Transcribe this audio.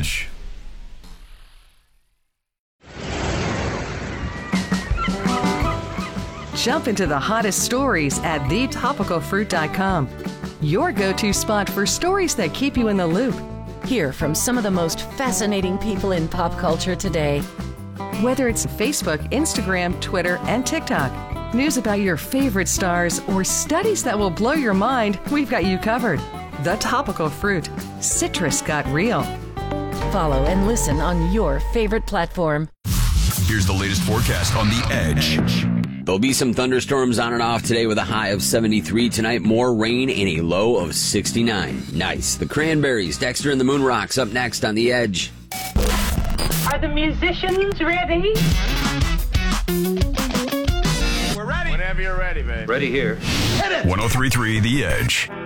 Edge. Jump into the hottest stories at thetopicalfruit.com. Your go-to spot for stories that keep you in the loop. Hear from some of the most fascinating people in pop culture today. Whether it's Facebook, Instagram, Twitter, and TikTok, news about your favorite stars, or studies that will blow your mind, we've got you covered. The Topical Fruit. Citrus got real. Follow and listen on your favorite platform. Here's the latest forecast on The Edge. There'll be some thunderstorms on and off today with a high of 73 tonight. More rain and a low of 69. Nice. The Cranberries, Dexter and the Moon Rocks up next on The Edge. Are the musicians ready? We're ready. Whenever you're ready, babe. Ready here. 103.3 The Edge.